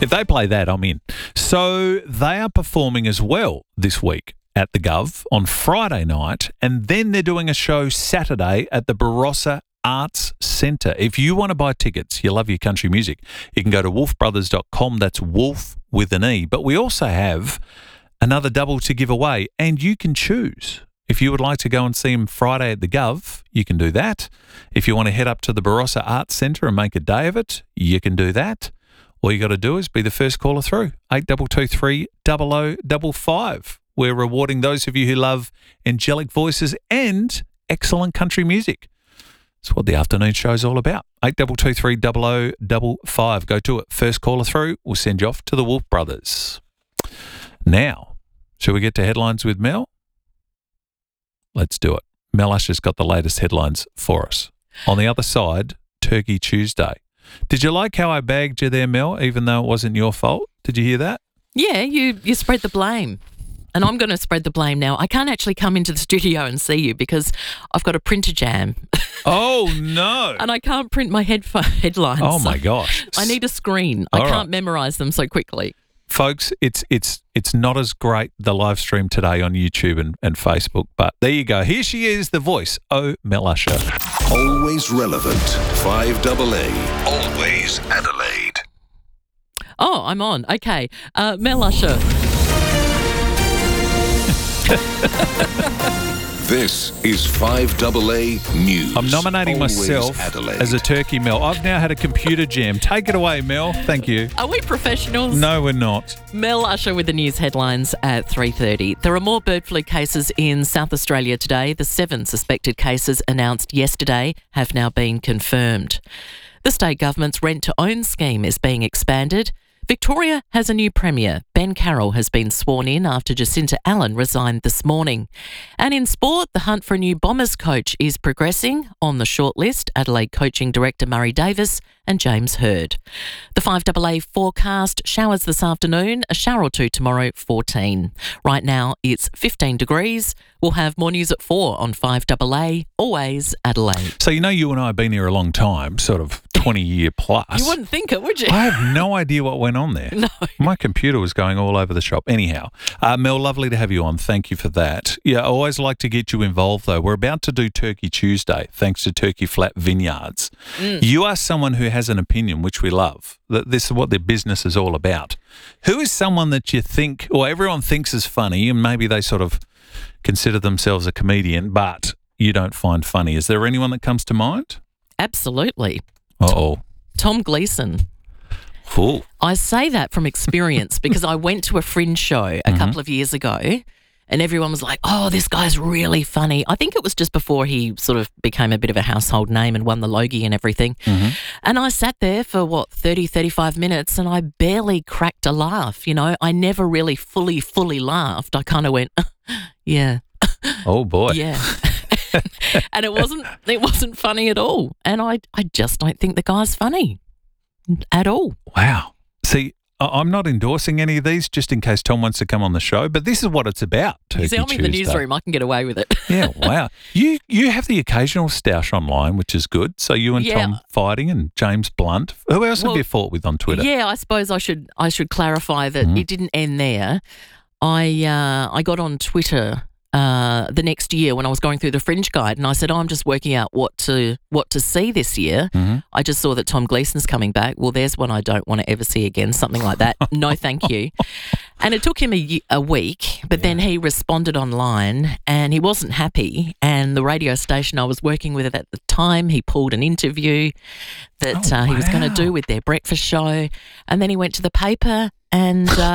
If they play that, I'm in. So they are performing as well this week at the Gov on Friday night, and then they're doing a show Saturday at the Barossa Arts Centre. If you want to buy tickets, you love your country music, you can go to wolfbrothers.com. That's Wolf with an E. But we also have another double to give away, and you can choose. If you would like to go and see him Friday at the Gov, you can do that. If you want to head up to the Barossa Arts Centre and make a day of it, you can do that. All you got to do is be the first caller through, 8223 0055. We're rewarding those of you who love angelic voices and excellent country music. That's what the afternoon show is all about. 8223 0055. Go to it. First caller through, we'll send you off to the Wolf Brothers. Now, shall we get to headlines with Mel? Let's do it. Mel Usher's got the latest headlines for us. On the other side, Turkey Tuesday. Did you like how I bagged you there, Mel, even though it wasn't your fault? Did you hear that? Yeah, you spread the blame. And I'm going to spread the blame now. I can't actually come into the studio and see you because I've got a printer jam. Oh, no. And I can't print my headlines. Oh, my gosh. I need a screen. I can't memorise them so quickly. Folks, it's not as great, the live stream today on YouTube and Facebook, but there you go. Here she is, the voice, Mel Usher. Always relevant, 5AA, always Adelaide. Oh, I'm on. Okay. Mel Usher. This is 5AA News. I'm nominating Always myself Adelaide. as a turkey, Mel. I've now had a computer jam. Take it away, Mel. Thank you. Are we professionals? No, we're not. Mel Usher with the news headlines at 3:30. There are more bird flu cases in South Australia today. The 7 suspected cases announced yesterday have now been confirmed. The state government's rent-to-own scheme is being expanded. Victoria has a new premier. Ben Carroll has been sworn in after Jacinta Allen resigned this morning. And in sport, the hunt for a new Bombers coach is progressing. On the shortlist, Adelaide coaching director Murray Davis and James Hird. The 5AA forecast, showers this afternoon, a shower or two tomorrow, 14. Right now, it's 15 degrees. We'll have more news at 4 on 5AA, always Adelaide. So, you and I have been here a long time, sort of 20-year plus. You wouldn't think it, would you? I have no idea what went on there. No. My computer was going all over the shop. Anyhow, Mel, lovely to have you on. Thank you for that. Yeah, I always like to get you involved, though. We're about to do Turkey Tuesday, thanks to Turkey Flat Vineyards. You are someone who has an opinion, which we love. This is what their business is all about. Who is someone that you think, or everyone thinks is funny, and maybe they sort of consider themselves a comedian, but you don't find funny? Is there anyone that comes to mind? Absolutely. Uh-oh. Tom Gleeson. Cool. I say that from experience because I went to a Fringe show a couple of years ago and everyone was like, oh, this guy's really funny. I think it was just before he sort of became a bit of a household name and won the Logie and everything. And I sat there for, 30, 35 minutes and I barely cracked a laugh. I never really fully laughed. I kind of went, yeah. Oh, boy. Yeah. And it wasn't funny at all. And I just don't think the guy's funny at all. Wow. See, I'm not endorsing any of these just in case Tom wants to come on the show, but this is what it's about. Turkey See, I'm in the newsroom. I can get away with it. Yeah, wow. You have the occasional stoush online, which is good. So you and Tom fighting and James Blunt. Who else have you fought with on Twitter? Yeah, I suppose I should clarify that it didn't end there. I got on Twitter the next year when I was going through the Fringe Guide, and I said, I'm just working out what to see this year. I just saw that Tom Gleeson's coming back. Well, there's one I don't want to ever see again, something like that. No, thank you. And it took him a week, but then he responded online and he wasn't happy. And the radio station I was working with at the time, he pulled an interview that he was going to do with their breakfast show. And then he went to the paper and